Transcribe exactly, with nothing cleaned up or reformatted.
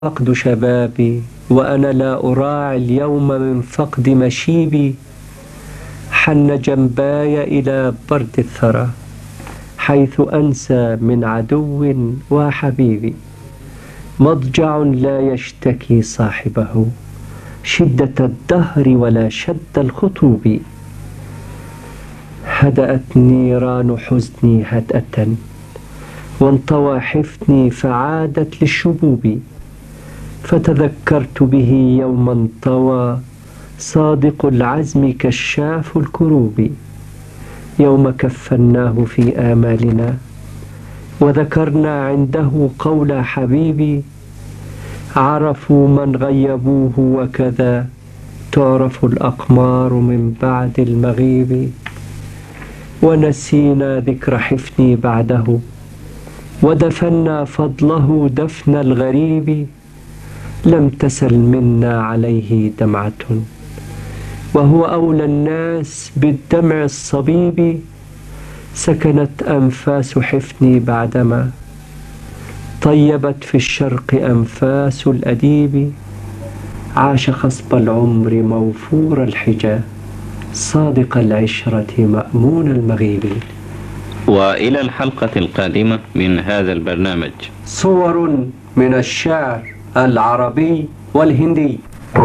فقد شبابي وأنا لا أراعي اليوم من فقد مشيبي. حن جنباي إلى برد الثرى حيث أنسى من عدو وحبيبي. مضجع لا يشتكي صاحبه شدة الدهر ولا شد الخطوب. هدأت نيران حزني هدأة وانطوى حفني فعادت للشبوب. فتذكرت به يوما طوى صادق العزم كشاف الكروب. يوم كفناه في آمالنا وذكرنا عنده قول حبيبي. عرفوا من غيبوه وكذا تعرف الأقمار من بعد المغيب. ونسينا ذكر حفني بعده ودفنا فضله دفن الغريب. لم تسل منا عليه دمعة وهو أولى الناس بالدمع الصبيب. سكنت أنفاس حفني بعدما طيبت في الشرق أنفاس الأديب. عاش خصب العمر موفور الحجى صادق العشرة مأمون المغيب. وإلى الحلقة القادمة من هذا البرنامج صور من الشعر العربي والهندي.